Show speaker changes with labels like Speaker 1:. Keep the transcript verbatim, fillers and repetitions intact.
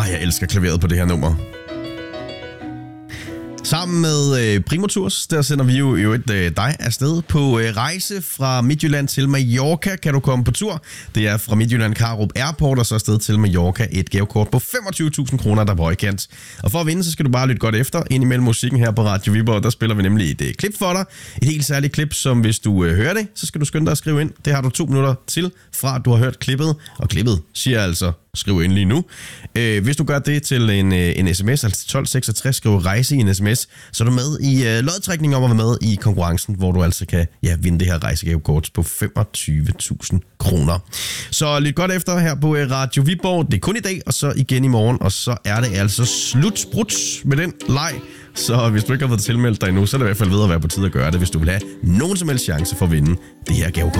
Speaker 1: Ej, jeg elsker klaveret på det her nummer. Sammen med øh, Primotours, der sender vi jo, jo et, øh, dig afsted på øh, rejse fra Midtjylland til Mallorca. Kan du komme på tur? Det er fra Midtjylland Karup Airport og så afsted til Mallorca. Et gavekort på femogtyve tusind kroner, der er på højkant. Og for at vinde, så skal du bare lytte godt efter. Ind imellem musikken her på Radio Viborg, der spiller vi nemlig et øh, klip for dig. Et helt særligt klip, som hvis du øh, hører det, så skal du skynde dig at skrive ind. Det har du to minutter til, fra at du har hørt klippet. Og klippet siger altså, skriv ind lige nu. Øh, hvis du gør det til en, øh, en sms, altså tolv seksogtres, skriv rejse i en sms, så er du med i øh, lodtrækning om at være med i konkurrencen, hvor du altså kan ja, vinde det her rejsegavekort på femogtyve tusind kroner. Så lidt godt efter her på øh, Radio Viborg. Det er kun i dag, og så igen i morgen, og så er det altså slutsprut med den leg. Så hvis du ikke har fået tilmeldt dig endnu, så er det i hvert fald ved at være på tide at gøre det, hvis du vil have nogen som helst chance for at vinde det her gavekort.